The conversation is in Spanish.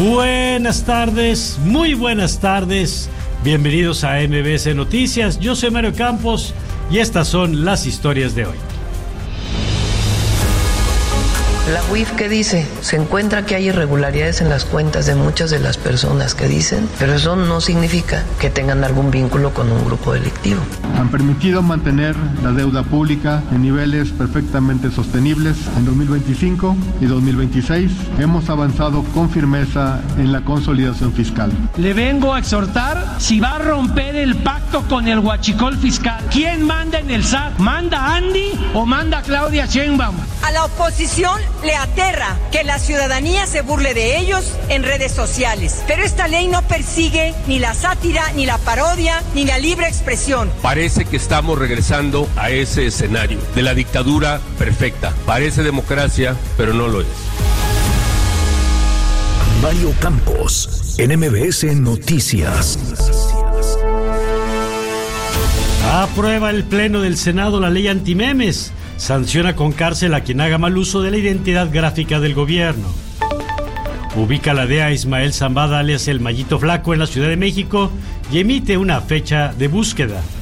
Buenas tardes, muy buenas tardes. Bienvenidos a MBS Noticias. Yo soy Mario Campos y estas son las historias de hoy. La UIF, ¿qué dice? Se encuentra que hay irregularidades en las cuentas de muchas de las personas que dicen, pero eso no significa que tengan algún vínculo con un grupo delictivo. Han permitido mantener la deuda pública en niveles perfectamente sostenibles en 2025 y 2026. Hemos avanzado con firmeza en la consolidación fiscal. Le vengo a exhortar si va a romper el pacto con el huachicol fiscal. ¿Quién manda en el SAT? ¿Manda Andy o manda Claudia Sheinbaum? A la oposición le aterra que la ciudadanía se burle de ellos en redes sociales. Pero esta ley no persigue ni la sátira, ni la parodia, ni la libre expresión. Parece que estamos regresando a ese escenario de la dictadura perfecta. Parece democracia, pero no lo es. Mario Campos, en MBS Noticias. Aprueba el Pleno del Senado la ley antimemes. Sanciona con cárcel a quien haga mal uso de la identidad gráfica del gobierno. Ubica a la DEA Ismael Zambada alias el Mallito Flaco en la Ciudad de México y emite una fecha de búsqueda.